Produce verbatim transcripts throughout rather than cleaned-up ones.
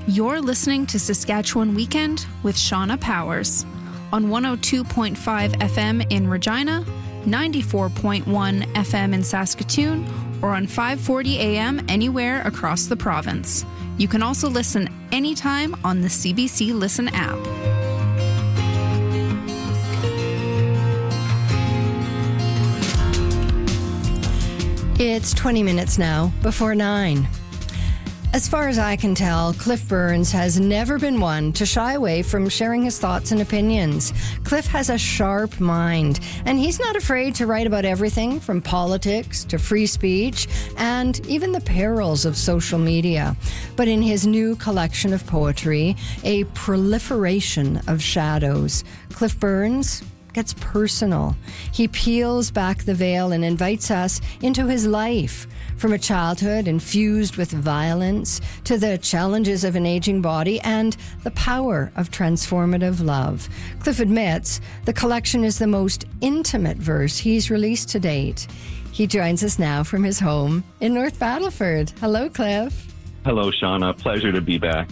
You're listening to Saskatchewan Weekend with Shauna Powers on one oh two point five F M in Regina, ninety-four point one F M in Saskatoon, or on five forty A M anywhere across the province. You can also listen anytime on the C B C Listen app. It's twenty minutes now before nine. As far as I can tell, Cliff Burns has never been one to shy away from sharing his thoughts and opinions. Cliff has a sharp mind, and he's not afraid to write about everything from politics to free speech and even the perils of social media. But in his new collection of poetry, A Proliferation of Shadows, Cliff Burns gets personal. He peels back the veil and invites us into his life, from a childhood infused with violence to the challenges of an aging body and the power of transformative love. Cliff admits the collection is the most intimate verse he's released to date. He joins us now from his home in North Battleford. Hello, Cliff. Hello, Shauna. Pleasure to be back.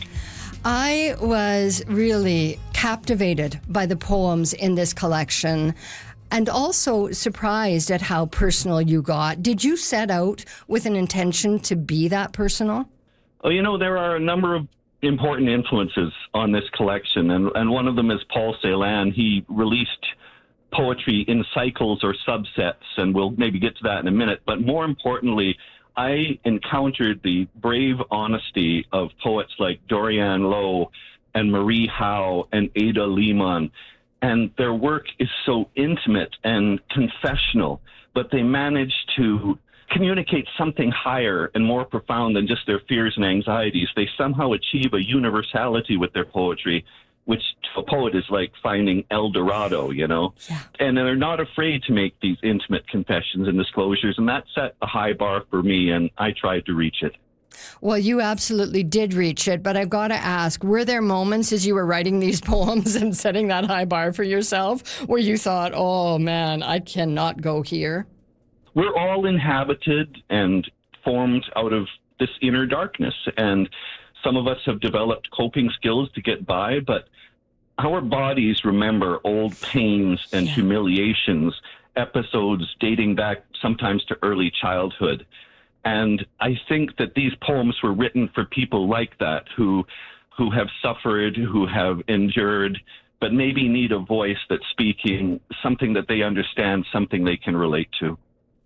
I was really captivated by the poems in this collection and also surprised at how personal you got. Did you set out with an intention to be that personal? Oh, you know, there are a number of important influences on this collection, and, and one of them is Paul Celan. He released poetry in cycles or subsets, and we'll maybe get to that in a minute. But more importantly, I encountered the brave honesty of poets like Dorian Lowe and Marie Howe and Ada Lehman. And their work is so intimate and confessional, but they manage to communicate something higher and more profound than just their fears and anxieties. They somehow achieve a universality with their poetry, which to a poet is like finding El Dorado, you know? Yeah. And they're not afraid to make these intimate confessions and disclosures, and that set a high bar for me, and I tried to reach it. Well, you absolutely did reach it, but I've got to ask, were there moments as you were writing these poems and setting that high bar for yourself where you thought, oh man, I cannot go here? We're all inhabited and formed out of this inner darkness, and some of us have developed coping skills to get by, but our bodies remember old pains and Yeah. humiliations, episodes dating back sometimes to early childhood. And I think that these poems were written for people like that, who who have suffered, who have endured, but maybe need a voice that's speaking something that they understand, something they can relate to.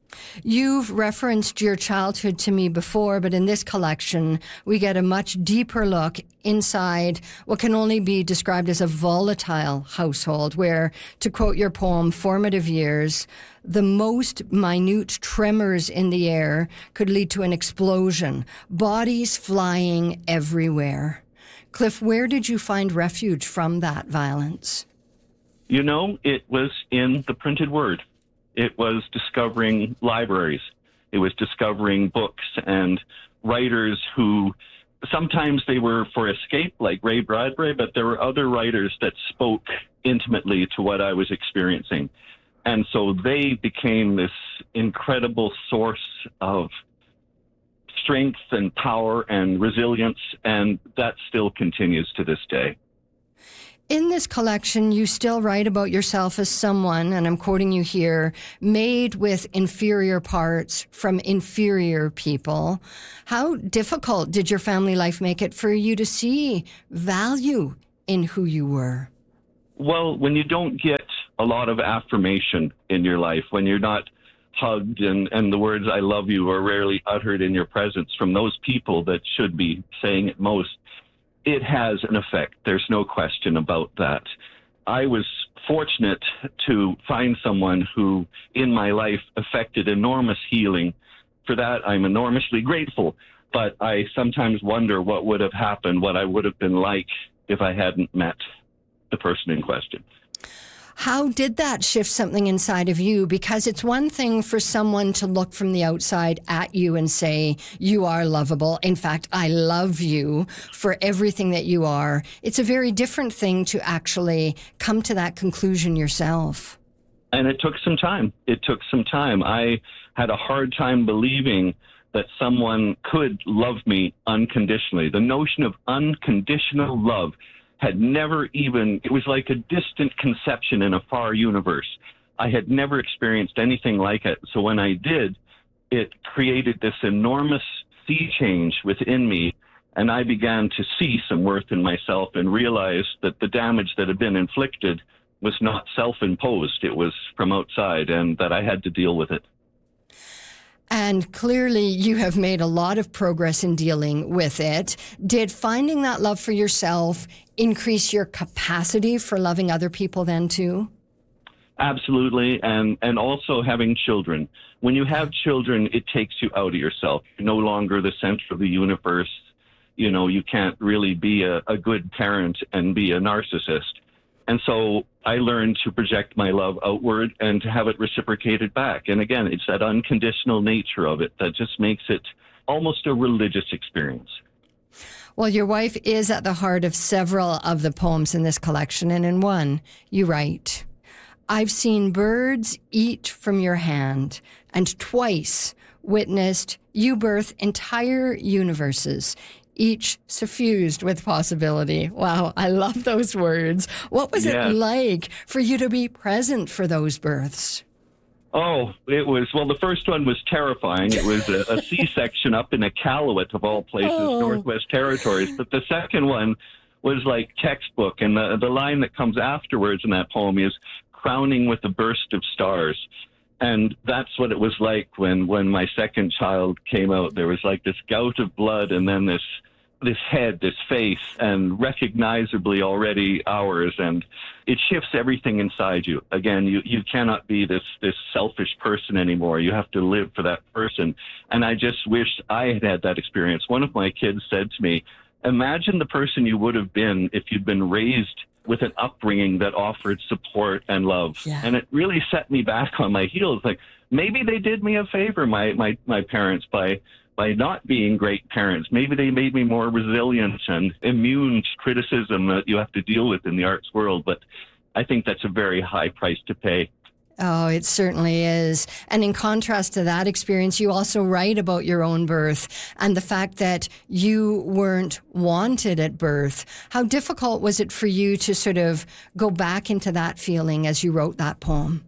You've referenced your childhood to me before, but in this collection, we get a much deeper look inside what can only be described as a volatile household, where, to quote your poem, Formative Years, the most minute tremors in the air could lead to an explosion, bodies flying everywhere. Cliff, where did you find refuge from that violence? You know, it was in the printed word. It was discovering libraries. It was discovering books and writers who sometimes they were for escape, like Ray Bradbury, but there were other writers that spoke intimately to what I was experiencing. And so they became this incredible source of strength and power and resilience, and that still continues to this day. In this collection, you still write about yourself as someone, and I'm quoting you here, made with inferior parts from inferior people. How difficult did your family life make it for you to see value in who you were? Well, when you don't get a lot of affirmation in your life, when you're not hugged and, and the words I love you are rarely uttered in your presence from those people that should be saying it most, it has an effect. There's no question about that. I was fortunate to find someone who, in my life, affected enormous healing. For that, I'm enormously grateful. But I sometimes wonder what would have happened, what I would have been like if I hadn't met the person in question. How did that shift something inside of you? Because it's one thing for someone to look from the outside at you and say, you are lovable. In fact, I love you for everything that you are. It's a very different thing to actually come to that conclusion yourself. And it took some time. It took some time. I had a hard time believing that someone could love me unconditionally. The notion of unconditional love had never even, it was like a distant conception in a far universe. I had never experienced anything like it. So when I did, it created this enormous sea change within me, and I began to see some worth in myself and realize that the damage that had been inflicted was not self-imposed. It was from outside, and that I had to deal with it. And clearly you have made a lot of progress in dealing with it. Did finding that love for yourself increase your capacity for loving other people then too? Absolutely. And, and also having children. When you have children, it takes you out of yourself. You're no longer the center of the universe. You know, you can't really be a, a good parent and be a narcissist. And so I learned to project my love outward and to have it reciprocated back. And again, it's that unconditional nature of it that just makes it almost a religious experience. Well, your wife is at the heart of several of the poems in this collection. And in one, you write, I've seen birds eat from your hand and twice witnessed you birth entire universes, each suffused with possibility. Wow, I love those words. What was yes. it like for you to be present for those births? Oh, it was, well, the first one was terrifying. It was a, a C-section up in Iqaluit, of all places, oh. Northwest Territories. But the second one was like textbook. And the, the line that comes afterwards in that poem is, crowning with a burst of stars. And that's what it was like when, when my second child came out. There was like this gout of blood and then this this head, this face, and recognizably already ours. And it shifts everything inside you. Again, you, you cannot be this, this selfish person anymore. You have to live for that person. And I just wish I had had that experience. One of my kids said to me, imagine the person you would have been if you'd been raised with an upbringing that offered support and love. Yeah. And it really set me back on my heels. Like, maybe they did me a favor, my, my, my parents, by by not being great parents. Maybe they made me more resilient and immune to criticism that you have to deal with in the arts world. But I think that's a very high price to pay. Oh, it certainly is. And in contrast to that experience, you also write about your own birth and the fact that you weren't wanted at birth. How difficult was it for you to sort of go back into that feeling as you wrote that poem?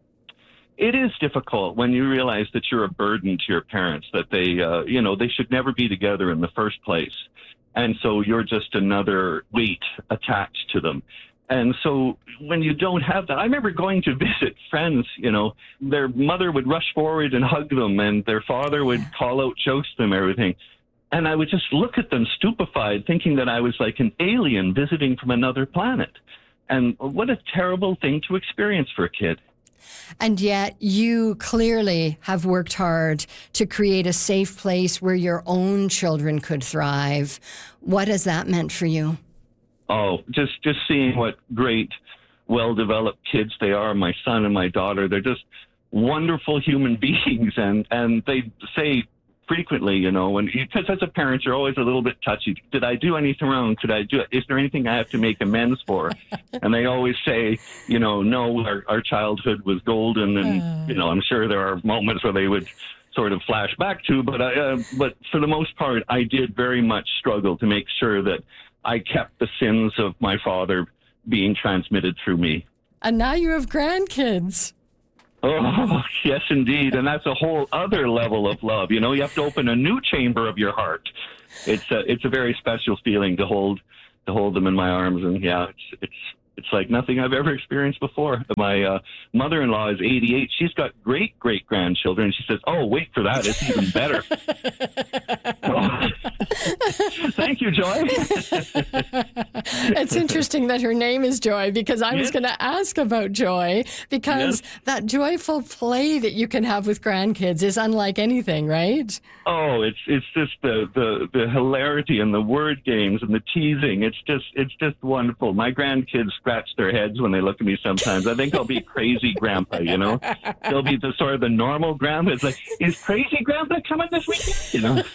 It is difficult when you realize that you're a burden to your parents, that they, uh, you know, they should never be together in the first place. And so you're just another weight attached to them. And so when you don't have that, I remember going to visit friends, you know, their mother would rush forward and hug them and their father would call out jokes to them, everything. And I would just look at them stupefied, thinking that I was like an alien visiting from another planet. And what a terrible thing to experience for a kid. And yet you clearly have worked hard to create a safe place where your own children could thrive. What has that meant for you? Oh, just, just seeing what great, well-developed kids they are, my son and my daughter. They're just wonderful human beings. And, and they say frequently, you know, when, because as a parent, you're always a little bit touchy. Did I do anything wrong? Could I do it? Is there anything I have to make amends for? And they always say, you know, no, our, our childhood was golden. And, uh. you know, I'm sure there are moments where they would sort of flash back to, but I, uh, but for the most part, I did very much struggle to make sure that I kept the sins of my father being transmitted through me. And now you have grandkids. Oh, yes, indeed. And that's a whole other level of love. You know, you have to open a new chamber of your heart. It's a, it's a very special feeling to hold to hold them in my arms. And yeah, it's it's it's like nothing I've ever experienced before. My uh, mother-in-law is eighty-eight. She's got great great grandchildren. She says, "Oh, wait for that. It's even better." Oh. Thank you, Joy. It's interesting that her name is Joy, because I yes. was going to ask about Joy, because yes. that joyful play that you can have with grandkids is unlike anything, right? Oh, it's it's just the, the, the hilarity and the word games and the teasing. It's just it's just wonderful. My grandkids scratch their heads when they look at me sometimes. I think I'll be crazy grandpa, you know? They'll be the sort of the normal grandpa. It's like, is crazy grandpa coming this weekend? You know?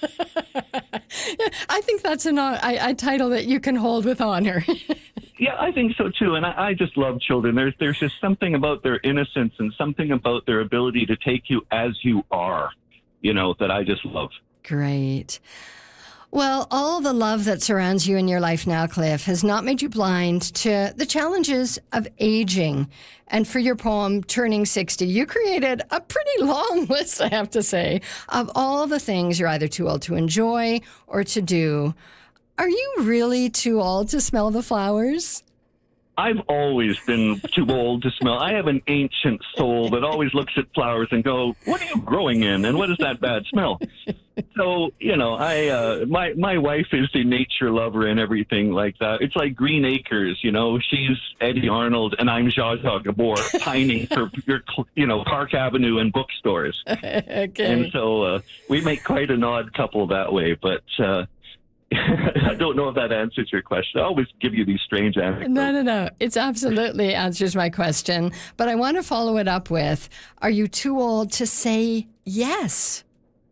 I think that's an, a, a title that you can hold with honor. Yeah, I think so too. And I, I just love children. There's there's just something about their innocence and something about their ability to take you as you are. you know, that I just love. Great. Well, all the love that surrounds you in your life now, Cliff, has not made you blind to the challenges of aging. And for your poem, Turning sixty, you created a pretty long list, I have to say, of all the things you're either too old to enjoy or to do. Are you really too old to smell the flowers? I've always been too old to smell. I have an ancient soul that always looks at flowers and go, what are you growing in? And what is that bad smell? So, you know, I uh, my my wife is a nature lover and everything like that. It's like Green Acres, you know. She's Eddie Arnold and I'm Zsa Zsa Gabor, pining for your, you know, Park Avenue and bookstores. Okay. And so uh, we make quite an odd couple that way, but... Uh, I don't know if that answers your question. I always give you these strange anecdotes. No, no, no. It's absolutely answers my question. But I want to follow it up with, are you too old to say yes?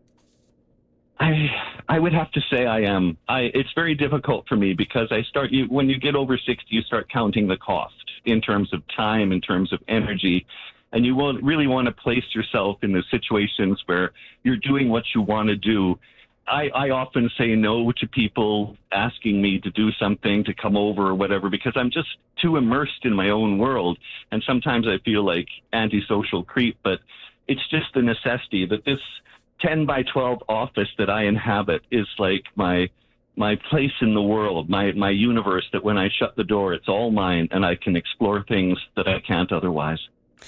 I I would have to say I am. I It's very difficult for me because I start, you when you get over sixty, you start counting the cost in terms of time, in terms of energy. And you won't really want to place yourself in the situations where you're doing what you want to do. I, I often say no to people asking me to do something, to come over or whatever, because I'm just too immersed in my own world. And sometimes I feel like antisocial creep, but it's just a necessity that this ten by twelve office that I inhabit is like my my place in the world, my, my universe, that when I shut the door, it's all mine and I can explore things that I can't otherwise.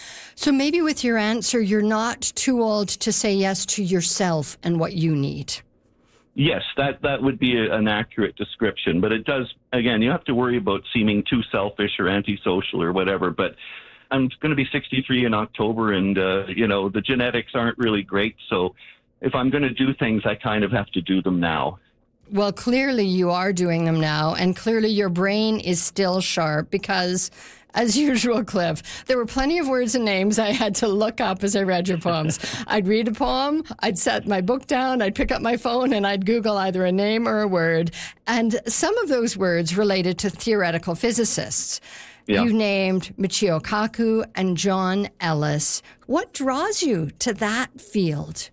So maybe with your answer, you're not too old to say yes to yourself and what you need. Yes, that, that would be a, an accurate description. But it does, again, you have to worry about seeming too selfish or antisocial or whatever. But I'm going to be sixty-three in October, and, uh, you know, the genetics aren't really great. So if I'm going to do things, I kind of have to do them now. Well, clearly you are doing them now, and clearly your brain is still sharp because, as usual, Cliff, there were plenty of words and names I had to look up as I read your poems. I'd read a poem, I'd set my book down, I'd pick up my phone, and I'd Google either a name or a word. And some of those words related to theoretical physicists. Yeah. You named Michio Kaku and John Ellis. What draws you to that field?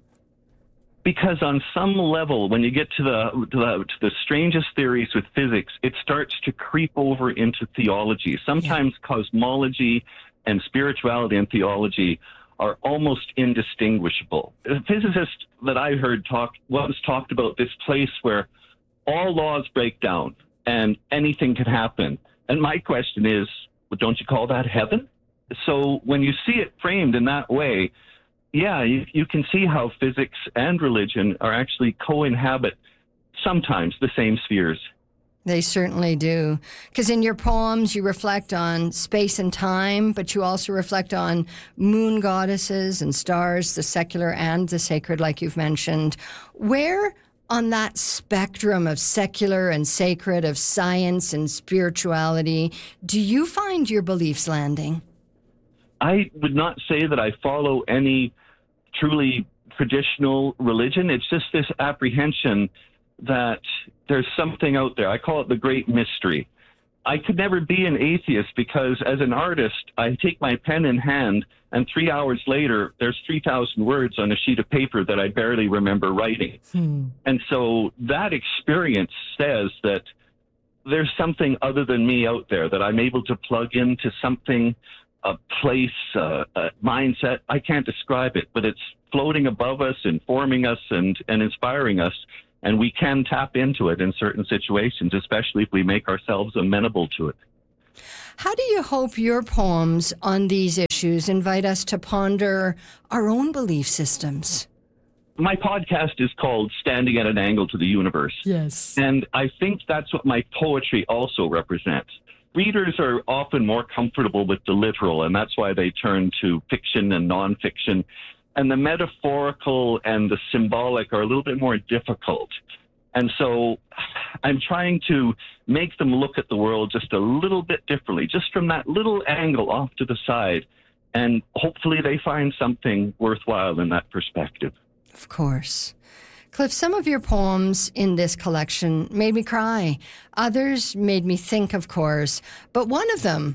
Because on some level, when you get to the, to the to the strangest theories with physics, it starts to creep over into theology. Sometimes yeah. Cosmology and spirituality and theology are almost indistinguishable. A physicist that I heard talk once talked about this place where all laws break down and anything can happen. And my question is, well, don't you call that heaven? So when you see it framed in that way, yeah, you, you can see how physics and religion are actually co-inhabit sometimes the same spheres. They certainly do. Because in your poems, you reflect on space and time, but you also reflect on moon goddesses and stars, the secular and the sacred, like you've mentioned. Where on that spectrum of secular and sacred, of science and spirituality, do you find your beliefs landing? I would not say that I follow any truly traditional religion. It's just this apprehension that there's something out there. I call it the great mystery. I could never be an atheist because as an artist, I take my pen in hand and three hours later, there's three thousand words on a sheet of paper that I barely remember writing. Hmm. And so that experience says that there's something other than me out there, that I'm able to plug into something, a place, uh, a mindset. I can't describe it, but it's floating above us, informing us and, and inspiring us. And we can tap into it in certain situations, especially if we make ourselves amenable to it. How do you hope your poems on these issues invite us to ponder our own belief systems? My podcast is called Standing at an Angle to the Universe. Yes. And I think that's what my poetry also represents. Readers are often more comfortable with the literal, and that's why they turn to fiction and nonfiction. And the metaphorical and the symbolic are a little bit more difficult. And so I'm trying to make them look at the world just a little bit differently, just from that little angle off to the side. And hopefully they find something worthwhile in that perspective. Of course. Cliff, some of your poems in this collection made me cry. Others made me think, of course. But one of them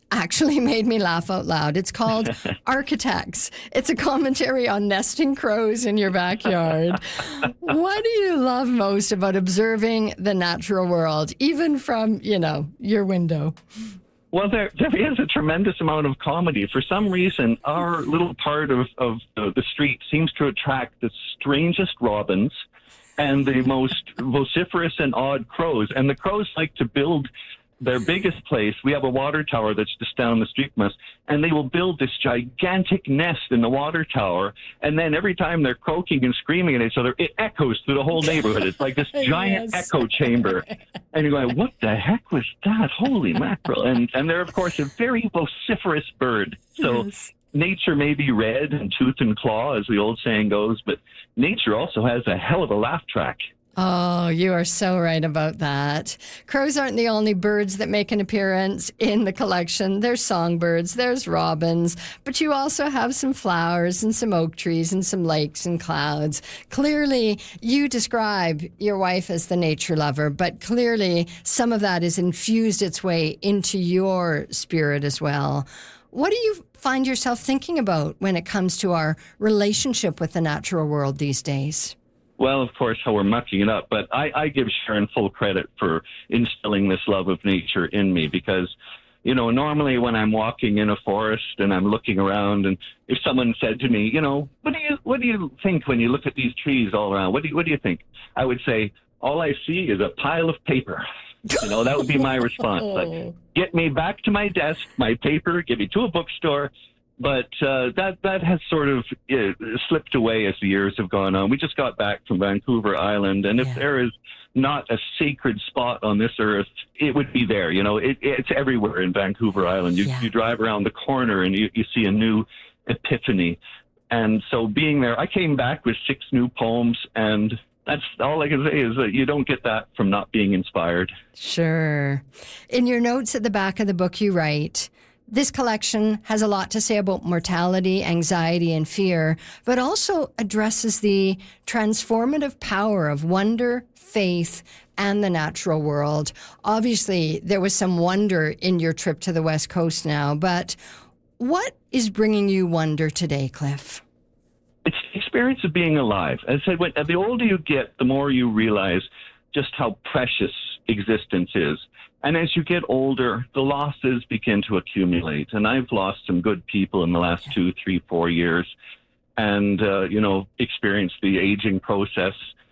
actually made me laugh out loud. It's called Architects. It's a commentary on nesting crows in your backyard. What do you love most about observing the natural world, even from, you know, your window? Well, there, there is a tremendous amount of comedy. For some reason, our little part of, of the, the street seems to attract the strangest robins and the most vociferous and odd crows. And the crows like to build their biggest place. We have a water tower that's just down the street from us, and they will build this gigantic nest in the water tower, and then every time they're croaking and screaming at each other, it echoes through the whole neighborhood. It's like this giant yes. echo chamber. And you're going, what the heck was that? Holy mackerel. And, and they're, of course, a very vociferous bird. So yes. nature may be red and tooth and claw, as the old saying goes, but nature also has a hell of a laugh track. Oh, you are so right about that. Crows aren't the only birds that make an appearance in the collection. There's songbirds, there's robins, but you also have some flowers and some oak trees and some lakes and clouds. Clearly, you describe your wife as the nature lover, but clearly some of that has infused its way into your spirit as well. What do you find yourself thinking about when it comes to our relationship with the natural world these days? Well, of course, how we're mucking it up. But I, I give Sharon full credit for instilling this love of nature in me because, you know, normally when I'm walking in a forest and I'm looking around, and if someone said to me, you know, what do you what do you think when you look at these trees all around? What do you, what do you think? I would say, all I see is a pile of paper. You know, that would be my response. Like, get me back to my desk, my paper, get me to a bookstore. But uh, that that has sort of uh, slipped away as the years have gone on. We just got back from Vancouver Island, and if yeah. there is not a sacred spot on this earth, it would be there. You know, it, it's everywhere in Vancouver Island. You, yeah. you drive around the corner, and you, you see a new epiphany. And so being there, I came back with six new poems, and that's all I can say is that you don't get that from not being inspired. Sure. In your notes at the back of the book, you write, this collection has a lot to say about mortality, anxiety, and fear, but also addresses the transformative power of wonder, faith, and the natural world. Obviously, there was some wonder in your trip to the West Coast now, but what is bringing you wonder today, Cliff? It's the experience of being alive. As I said, when, the older you get, the more you realize just how precious existence is. And as you get older, the losses begin to accumulate. And I've lost some good people in the last two, three, four years and, uh, you know, experienced the aging process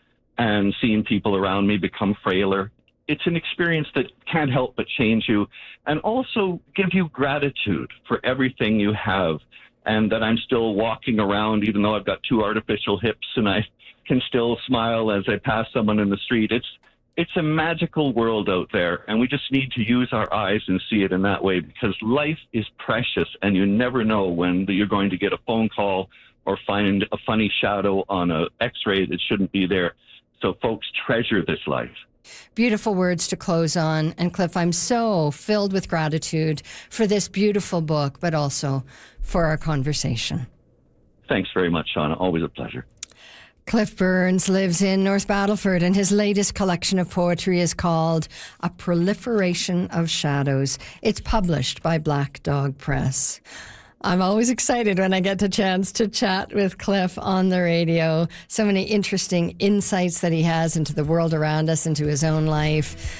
and seeing people around me become frailer. It's an experience that can't help but change you and also give you gratitude for everything you have and that I'm still walking around, even though I've got two artificial hips and I can still smile as I pass someone in the street. It's It's a magical world out there, and we just need to use our eyes and see it in that way because life is precious, and you never know when you're going to get a phone call or find a funny shadow on an X-ray that shouldn't be there. So, folks, treasure this life. Beautiful words to close on. And, Cliff, I'm so filled with gratitude for this beautiful book, but also for our conversation. Thanks very much, Shauna. Always a pleasure. Cliff Burns lives in North Battleford, and his latest collection of poetry is called A Proliferation of Shadows. It's published by Black Dog Press. I'm always excited when I get the chance to chat with Cliff on the radio. So many interesting insights that he has into the world around us, into his own life.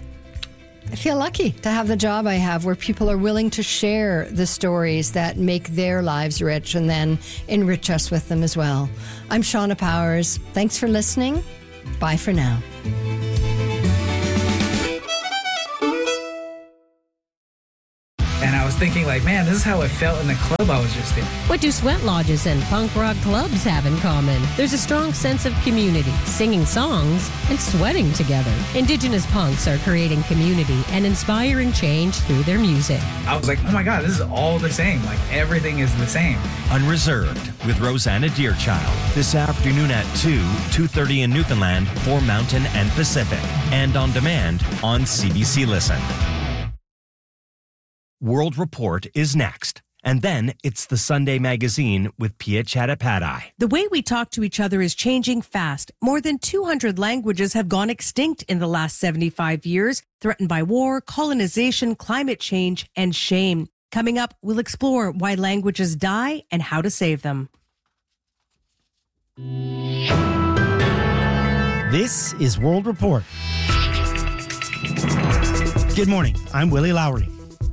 I feel lucky to have the job I have where people are willing to share the stories that make their lives rich and then enrich us with them as well. I'm Shauna Powers. Thanks for listening. Bye for now. And I was thinking, like, man, this is how it felt in the club I was just in. What do sweat lodges and punk rock clubs have in common? There's a strong sense of community, singing songs, and sweating together. Indigenous punks are creating community and inspiring change through their music. I was like, oh my God, this is all the same. Like, everything is the same. Unreserved with Rosanna Deerchild. This afternoon at two, two thirty in Newfoundland for Mountain and Pacific. And on demand on C B C Listen. World Report is next. And then it's the Sunday Magazine with Pia Chattopadhyay. The way we talk to each other is changing fast. More than two hundred languages have gone extinct in the last seventy-five years, threatened by war, colonization, climate change, and shame. Coming up, we'll explore why languages die and how to save them. This is World Report. Good morning. I'm Willie Lowry.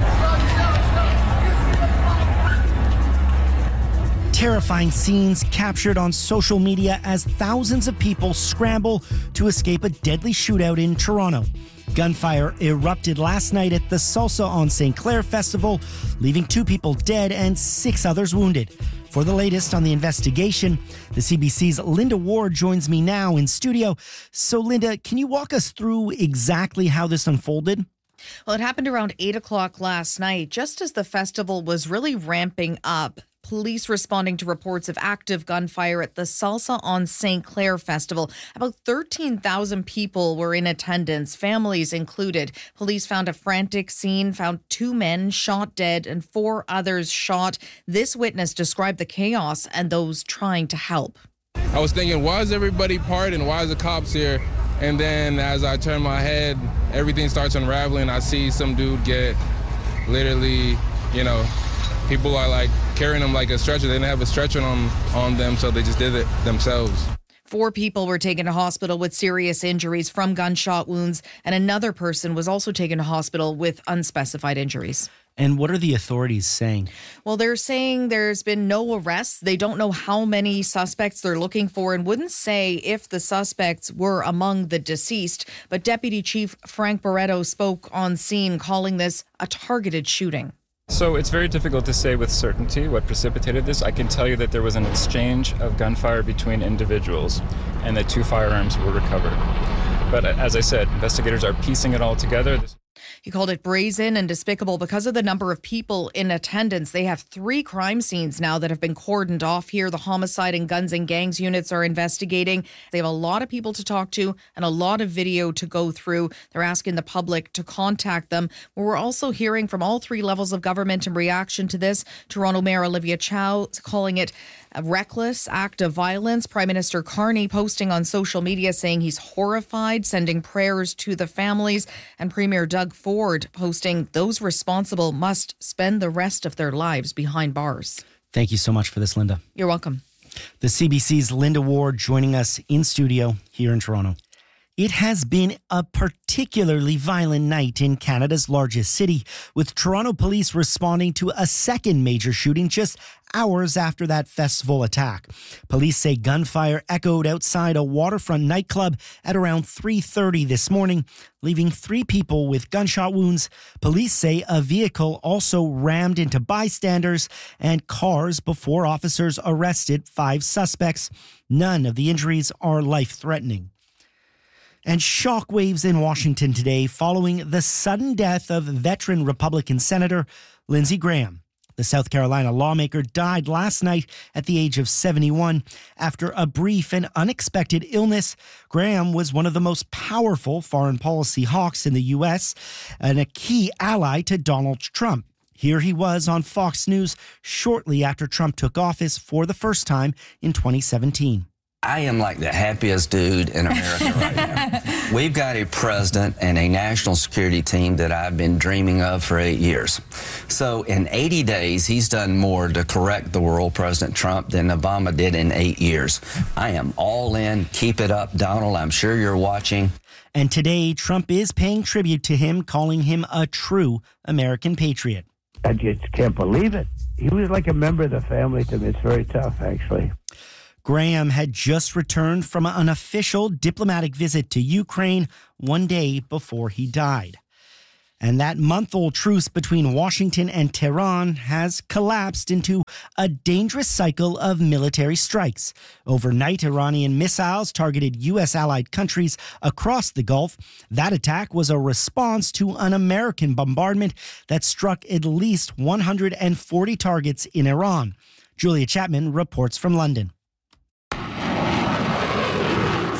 Terrifying scenes captured on social media as thousands of people scramble to escape a deadly shootout in Toronto. Gunfire erupted last night at the Salsa on Saint Clair Festival, leaving two people dead and six others wounded. For the latest on the investigation, the C B C's Linda Ward joins me now in studio. So, Linda, can you walk us through exactly how this unfolded? Well, it happened around eight o'clock last night, just as the festival was really ramping up. Police responding to reports of active gunfire at the Salsa on Saint Clair Festival. About thirteen thousand people were in attendance, families included. Police found a frantic scene, found two men shot dead and four others shot. This witness described the chaos and those trying to help. I was thinking, why is everybody partying? Why is the cops here? And then as I turn my head, everything starts unraveling. I see some dude get literally, you know, people are like carrying them like a stretcher. They didn't have a stretcher on, on them, so they just did it themselves. Four people were taken to hospital with serious injuries from gunshot wounds, and another person was also taken to hospital with unspecified injuries. And what are the authorities saying? Well, they're saying there's been no arrests. They don't know how many suspects they're looking for and wouldn't say if the suspects were among the deceased. But Deputy Chief Frank Barreto spoke on scene, calling this a targeted shooting. So it's very difficult to say with certainty what precipitated this. I can tell you that there was an exchange of gunfire between individuals and that two firearms were recovered. But as I said, investigators are piecing it all together. This- He called it brazen and despicable because of the number of people in attendance. They have three crime scenes now that have been cordoned off here. The homicide and guns and gangs units are investigating. They have a lot of people to talk to and a lot of video to go through. They're asking the public to contact them. We're also hearing from all three levels of government in reaction to this. Toronto Mayor Olivia Chow calling it a reckless act of violence. Prime Minister Carney posting on social media saying he's horrified, sending prayers to the families. And Premier Doug Ford posting those responsible must spend the rest of their lives behind bars. Thank you so much for this, Linda. You're welcome. The C B C's Linda Ward joining us in studio here in Toronto. It has been a particularly violent night in Canada's largest city, with Toronto police responding to a second major shooting just hours after that festival attack. Police say gunfire echoed outside a waterfront nightclub at around three thirty this morning, leaving three people with gunshot wounds. Police say a vehicle also rammed into bystanders and cars before officers arrested five suspects. None of the injuries are life-threatening. And shockwaves in Washington today following the sudden death of veteran Republican Senator Lindsey Graham. The South Carolina lawmaker died last night at the age of seventy-one after a brief and unexpected illness. Graham was one of the most powerful foreign policy hawks in the U S and a key ally to Donald Trump. Here he was on Fox News shortly after Trump took office for the first time in twenty seventeen. I am like the happiest dude in America right now. We've got a president and a national security team that I've been dreaming of for eight years. So in eighty days, he's done more to correct the world, President Trump, than Obama did in eight years. I am all in. Keep it up, Donald. I'm sure you're watching. And today, Trump is paying tribute to him, calling him a true American patriot. I just can't believe it. He was like a member of the family to me. It's very tough, actually. Graham had just returned from an official diplomatic visit to Ukraine one day before he died. And that month-old truce between Washington and Tehran has collapsed into a dangerous cycle of military strikes. Overnight, Iranian missiles targeted U S allied countries across the Gulf. That attack was a response to an American bombardment that struck at least one hundred forty targets in Iran. Julia Chapman reports from London.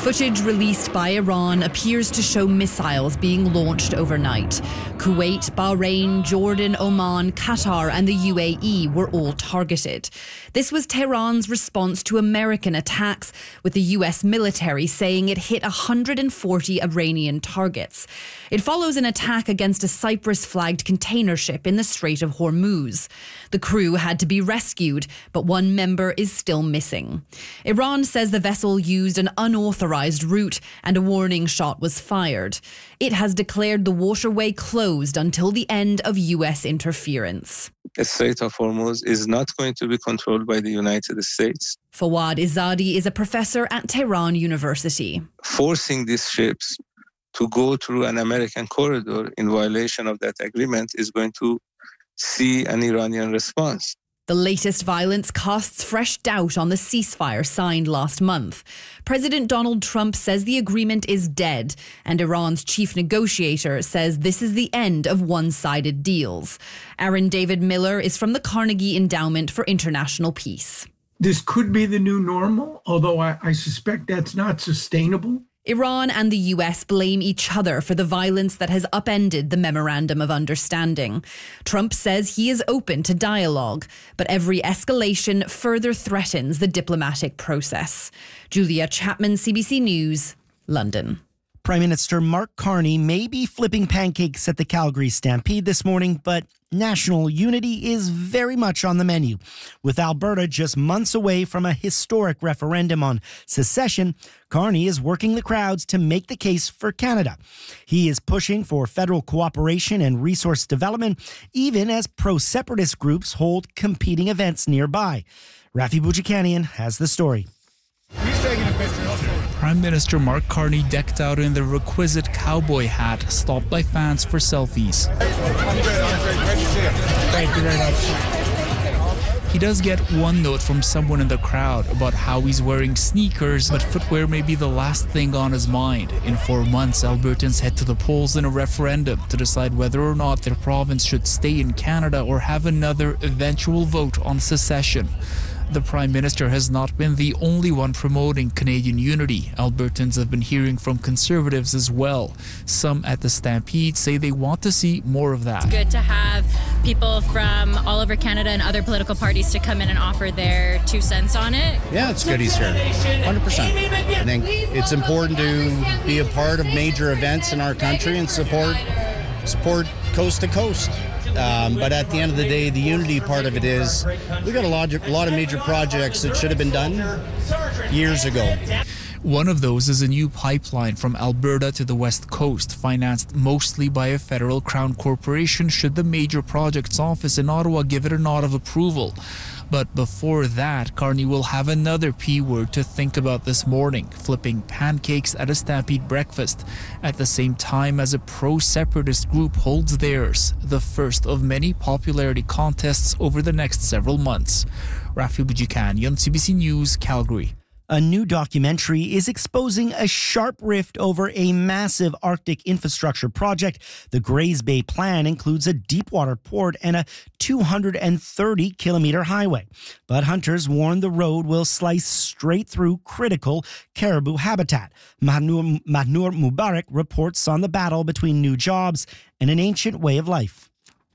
Footage released by Iran appears to show missiles being launched overnight. Kuwait, Bahrain, Jordan, Oman, Qatar and the U A E were all targeted. This was Tehran's response to American attacks, with the U S military saying it hit one hundred forty Iranian targets. It follows an attack against a Cyprus-flagged container ship in the Strait of Hormuz. The crew had to be rescued, but one member is still missing. Iran says the vessel used an unauthorized route and a warning shot was fired. It has declared the waterway closed until the end of U S interference. The Strait of Hormuz is not going to be controlled by the United States. Fawad Izadi is a professor at Tehran University. Forcing these ships to go through an American corridor in violation of that agreement is going to see an Iranian response. The latest violence casts fresh doubt on the ceasefire signed last month. President Donald Trump says the agreement is dead, and Iran's chief negotiator says this is the end of one-sided deals. Aaron David Miller is from the Carnegie Endowment for International Peace. This could be the new normal, although I, I suspect that's not sustainable. Iran and the U S blame each other for the violence that has upended the Memorandum of Understanding. Trump says he is open to dialogue, but every escalation further threatens the diplomatic process. Julia Chapman, C B C News, London. Prime Minister Mark Carney may be flipping pancakes at the Calgary Stampede this morning, but national unity is very much on the menu. With Alberta just months away from a historic referendum on secession, Carney is working the crowds to make the case for Canada. He is pushing for federal cooperation and resource development, even as pro-separatist groups hold competing events nearby. Rafi Boudjikanian has the story. Prime Minister Mark Carney decked out in the requisite cowboy hat, stopped by fans for selfies. Thank you very much. He does get one note from someone in the crowd about how he's wearing sneakers, but footwear may be the last thing on his mind. In four months, Albertans head to the polls in a referendum to decide whether or not their province should stay in Canada or have another eventual vote on secession. The Prime Minister has not been the only one promoting Canadian unity. Albertans have been hearing from Conservatives as well. Some at the Stampede say they want to see more of that. It's good to have people from all over Canada and other political parties to come in and offer their two cents on it. Yeah, it's good he's here. one hundred percent. I think it's important to be a part of major events in our country and support support coast to coast. Um, but at the end of the day, the unity part of it is we got a lot, a lot of major projects that should have been done years ago. One of those is a new pipeline from Alberta to the West Coast, financed mostly by a federal crown corporation should the Major Projects Office in Ottawa give it a nod of approval. But before that, Carney will have another P word to think about this morning, flipping pancakes at a Stampede breakfast, at the same time as a pro-separatist group holds theirs, the first of many popularity contests over the next several months. Rafi Boudjikanian, C B C News, Calgary. A new documentary is exposing a sharp rift over a massive Arctic infrastructure project. The Grays Bay Plan includes a deepwater port and a two hundred thirty kilometer highway. But hunters warn the road will slice straight through critical caribou habitat. Mahnur, Mahnur Mubarak reports on the battle between new jobs and an ancient way of life.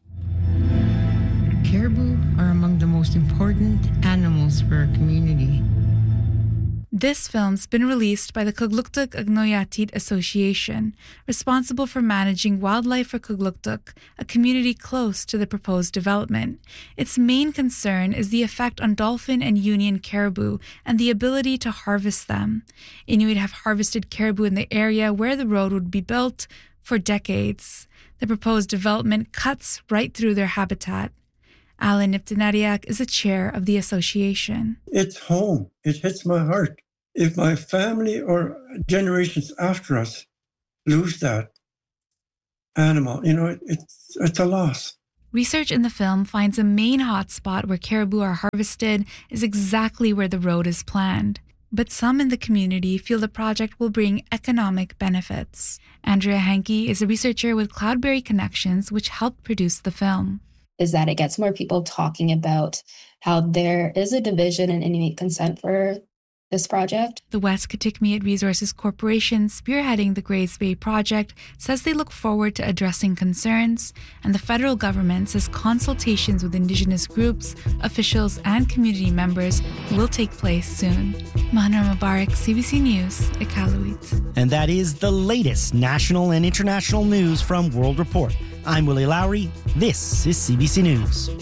Caribou are among the most important animals for our community. This film's been released by the Kugluktuk Agnoyatit Association, responsible for managing wildlife for Kugluktuk, a community close to the proposed development. Its main concern is the effect on dolphin and union caribou and the ability to harvest them. Inuit have harvested caribou in the area where the road would be built for decades. The proposed development cuts right through their habitat. Alan Niptinadiak is the chair of the association. It's home. It hits my heart. If my family or generations after us lose that animal, you know, it, it's, it's a loss. Research in the film finds a main hotspot where caribou are harvested is exactly where the road is planned. But some in the community feel the project will bring economic benefits. Andrea Hankey is a researcher with Cloudberry Connections, which helped produce the film. Is that it gets more people talking about how there is a division in Inuit consent for this project. The West Kitikmeot Resources Corporation, spearheading the Grays Bay project, says they look forward to addressing concerns, and the federal government says consultations with Indigenous groups, officials, and community members will take place soon. Mahna Mubarak, C B C News, Iqaluit. And that is the latest national and international news from World Report. I'm Willie Lowry. This is C B C News.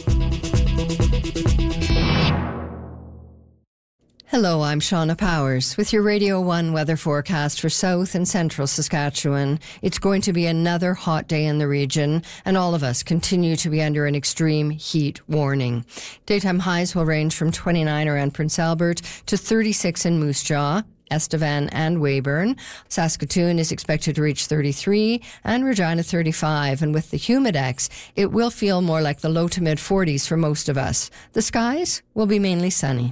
Hello, I'm Shauna Powers with your Radio one weather forecast for south and central Saskatchewan. It's going to be another hot day in the region, and all of us continue to be under an extreme heat warning. Daytime highs will range from twenty-nine around Prince Albert to thirty-six in Moose Jaw, Estevan and Weyburn. Saskatoon is expected to reach thirty-three and Regina thirty-five. And with the humidex, it will feel more like the low to mid forties for most of us. The skies will be mainly sunny.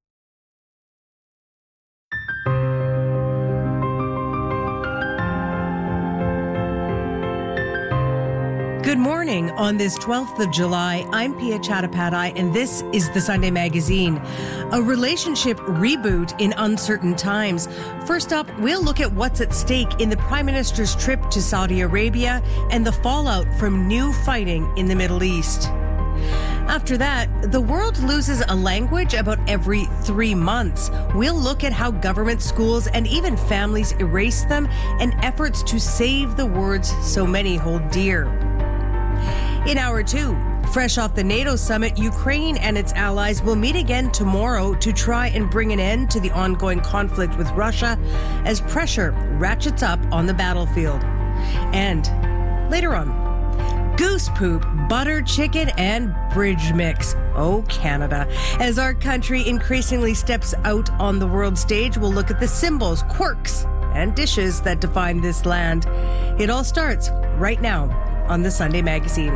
Good morning. On this twelfth of July, I'm Pia Chattopadhyay, and this is the Sunday Magazine. A relationship reboot in uncertain times. First up, we'll look at what's at stake in the Prime Minister's trip to Saudi Arabia and the fallout from new fighting in the Middle East. After that, the world loses a language about every three months. We'll look at how government, schools, and even families erase them and efforts to save the words so many hold dear. In hour two, fresh off the NATO summit, Ukraine and its allies will meet again tomorrow to try and bring an end to the ongoing conflict with Russia as pressure ratchets up on the battlefield. And later on, goose poop, butter chicken, and bridge mix. Oh, Canada. As our country increasingly steps out on the world stage, we'll look at the symbols, quirks, and dishes that define this land. It all starts right now on the Sunday Magazine.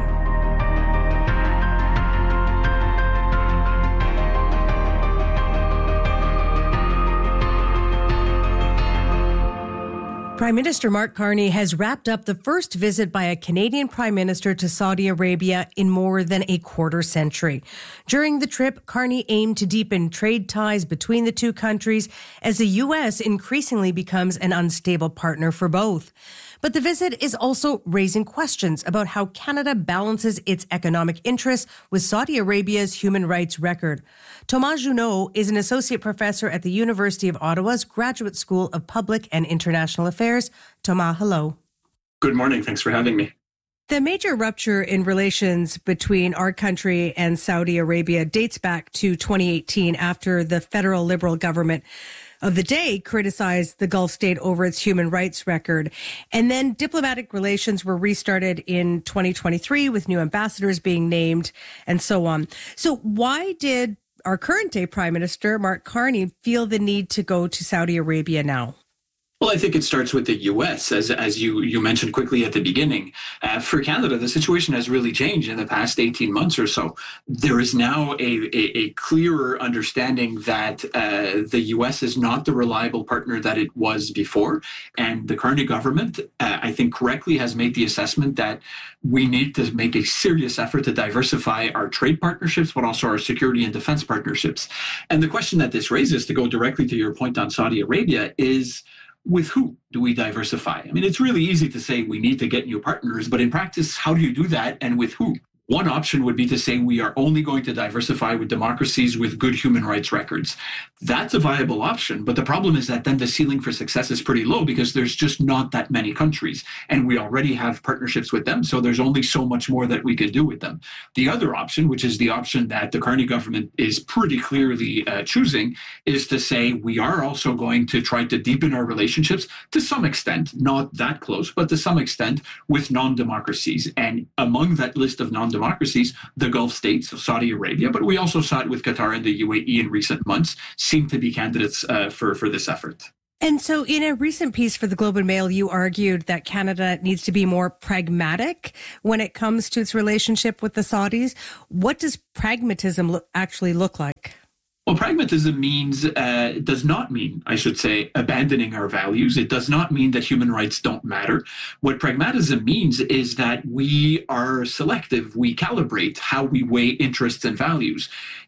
Prime Minister Mark Carney has wrapped up the first visit by a Canadian Prime Minister to Saudi Arabia in more than a quarter century. During the trip, Carney aimed to deepen trade ties between the two countries as the U S increasingly becomes an unstable partner for both. But the visit is also raising questions about how Canada balances its economic interests with Saudi Arabia's human rights record. Thomas Junot is an associate professor at the University of Ottawa's Graduate School of Public and International Affairs. Thomas, hello. Good morning. Thanks for having me. The major rupture in relations between our country and Saudi Arabia dates back to twenty eighteen after the federal Liberal government of the day criticized the Gulf state over its human rights record. And then diplomatic relations were restarted in twenty twenty-three with new ambassadors being named and so on. So why did our current day Prime Minister, Mark Carney, feel the need to go to Saudi Arabia now? Well, I think it starts with the U S, as as you, you mentioned quickly at the beginning. Uh, for Canada, the situation has really changed in the past eighteen months or so. There is now a, a, a clearer understanding that uh, the U S is not the reliable partner that it was before. And the Carney government, uh, I think correctly, has made the assessment that we need to make a serious effort to diversify our trade partnerships, but also our security and defense partnerships. And the question that this raises, to go directly to your point on Saudi Arabia, is, with who do we diversify? I mean, it's really easy to say we need to get new partners, but in practice, how do you do that and with who? One option would be to say we are only going to diversify with democracies with good human rights records. That's a viable option, but the problem is that then the ceiling for success is pretty low because there's just not that many countries, and we already have partnerships with them, so there's only so much more that we could do with them. The other option, which is the option that the Carney government is pretty clearly uh, choosing, is to say we are also going to try to deepen our relationships to some extent, not that close, but to some extent with non-democracies. And among that list of non democracies, the Gulf states of Saudi Arabia, but we also saw it with Qatar and the U A E in recent months, seem to be candidates uh, for, for this effort. And so in a recent piece for the Globe and Mail, you argued that Canada needs to be more pragmatic when it comes to its relationship with the Saudis. What does pragmatism lo- actually look like? Well, pragmatism means, uh, does not mean, I should say, abandoning our values. It does not mean that human rights don't matter. What pragmatism means is that we are selective. We calibrate how we weigh interests and values.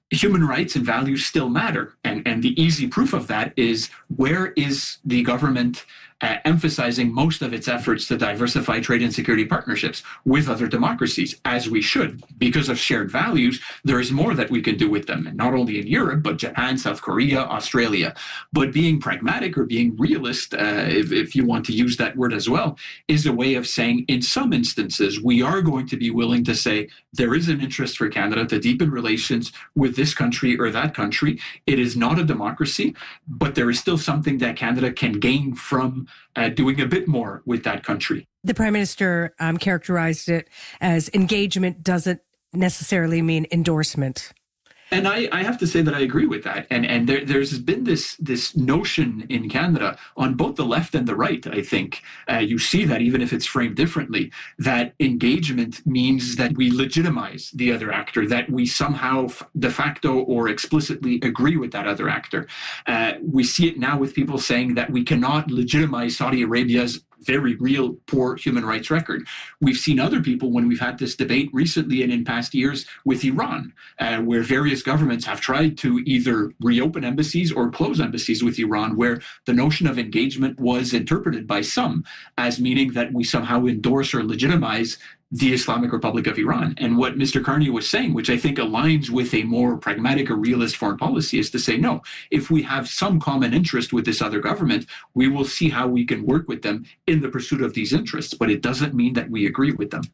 human rights and values still matter. And, and the easy proof of that is, where is the government uh, emphasizing most of its efforts to diversify trade and security partnerships with other democracies, as we should? Because of shared values, there is more that we can do with them, not only in Europe, but Japan, South Korea, Australia. But being pragmatic, or being realist, uh, if, if you want to use that word as well, is a way of saying, in some instances, we are going to be willing to say there is an interest for Canada to deepen relations with this country or that country. It is not a democracy, but there is still something that Canada can gain from uh, doing a bit more with that country. The Prime Minister um, characterized it as engagement doesn't necessarily mean endorsement. And I, I have to say that I agree with that. And and there, there's been this this notion in Canada on both the left and the right, I think. Uh, you see that, even if it's framed differently, that engagement means that we legitimize the other actor, that we somehow de facto or explicitly agree with that other actor. Uh, we see it now with people saying that we cannot legitimize Saudi Arabia's very real poor human rights record. We've seen other people, when we've had this debate recently and in past years with Iran, uh, where various governments have tried to either reopen embassies or close embassies with Iran, where the notion of engagement was interpreted by some as meaning that we somehow endorse or legitimize the Islamic Republic of Iran. And what Mister Carney was saying, which I think aligns with a more pragmatic or realist foreign policy, is to say, no, if we have some common interest with this other government, we will see how we can work with them in the pursuit of these interests, but it doesn't mean that we agree with them.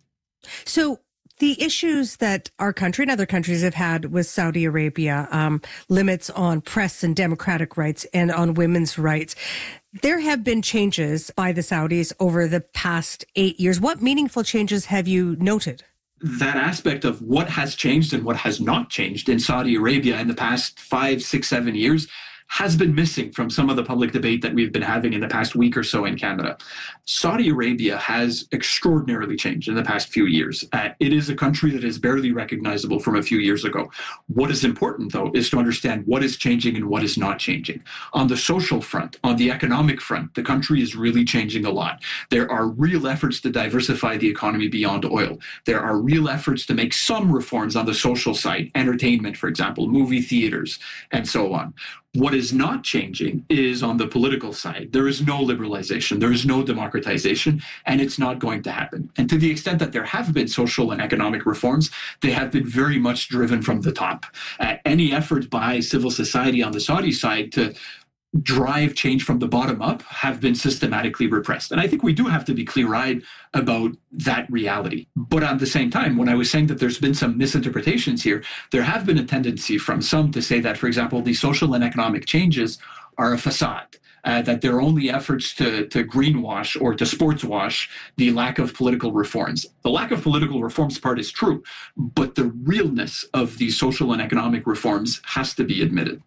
So the issues that our country and other countries have had with Saudi Arabia, um, limits on press and democratic rights and on women's rights, there have been changes by the Saudis over the past eight years. What meaningful changes have you noted? That aspect of what has changed and what has not changed in Saudi Arabia in the past five, six, seven years has been missing from some of the public debate that we've been having in the past week or so in Canada. Saudi Arabia has extraordinarily changed in the past few years. Uh, it is a country that is barely recognizable from a few years ago. What is important, though, is to understand what is changing and what is not changing. On the social front, on the economic front, the country is really changing a lot. There are real efforts to diversify the economy beyond oil. There are real efforts to make some reforms on the social side, entertainment, for example, movie theaters, and so on. What is not changing is on the political side. There is no liberalization, there is no democratization, and it's not going to happen. And to the extent that there have been social and economic reforms, they have been very much driven from the top. Uh, any effort by civil society on the Saudi side to drive change from the bottom up have been systematically repressed. And I think we do have to be clear-eyed about that reality. But at the same time, when I was saying that there's been some misinterpretations here, there have been a tendency from some to say that, for example, the social and economic changes are a facade. Uh, that they're only efforts to, to greenwash or to sports wash the lack of political reforms. The lack of political reforms part is true, but the realness of these social and economic reforms has to be admitted.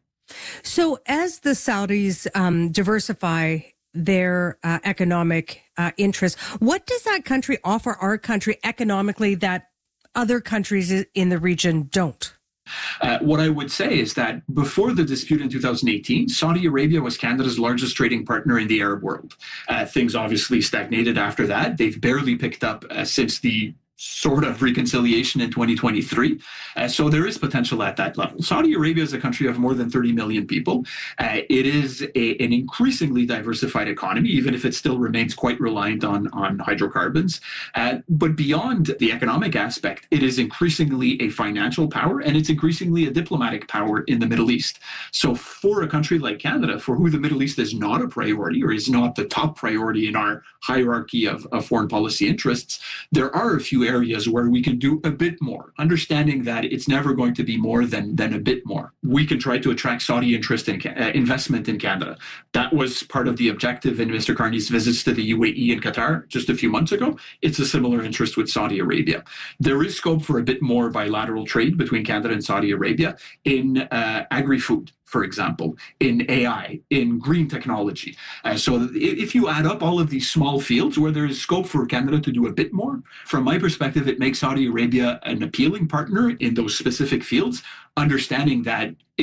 So as the Saudis um, diversify their uh, economic uh, interests, what does that country offer our country economically that other countries in the region don't? Uh, what I would say is that before the dispute in two thousand eighteen, Saudi Arabia was Canada's largest trading partner in the Arab world. Uh, things obviously stagnated after that. They've barely picked up uh, since the sort of reconciliation in twenty twenty-three. Uh, so there is potential at that level. Saudi Arabia is a country of more than thirty million people. Uh, it is a, an increasingly diversified economy, even if it still remains quite reliant on, on hydrocarbons. Uh, but beyond the economic aspect, it is increasingly a financial power, and it's increasingly a diplomatic power in the Middle East. So for a country like Canada, for who the Middle East is not a priority or is not the top priority in our hierarchy of, of foreign policy interests, there are a few areas where we can do a bit more, understanding that it's never going to be more than, than a bit more. We can try to attract Saudi interest in uh, investment in Canada. That was part of the objective in Mister Carney's visits to the U A E and Qatar just a few months ago. It's a similar interest with Saudi Arabia. There is scope for a bit more bilateral trade between Canada and Saudi Arabia in uh, agri-food, for example, in A I, in green technology. Uh, so if you add up all of these small fields where there is scope for Canada to do a bit more, from my perspective, it makes Saudi Arabia an appealing partner in those specific fields, understanding that